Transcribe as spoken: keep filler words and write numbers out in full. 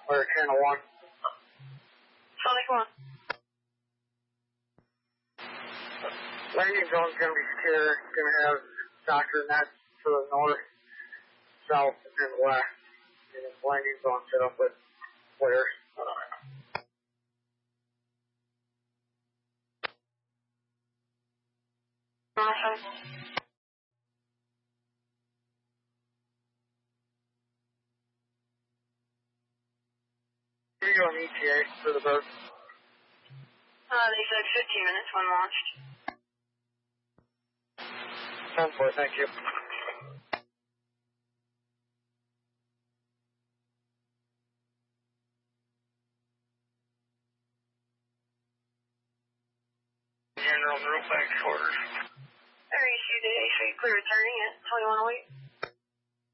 or channel one. Sonic one. Landing zone's going to be secure. It's going to have doctor nets to the north, south, and west. And the landing zone set up with flares. Awesome. Here you go on E T A for the boat. Uh, they said fifteen minutes when launched. ten four, thank you. General Middlesex quarters. There you see the A C clear returning at twenty-one oh eight.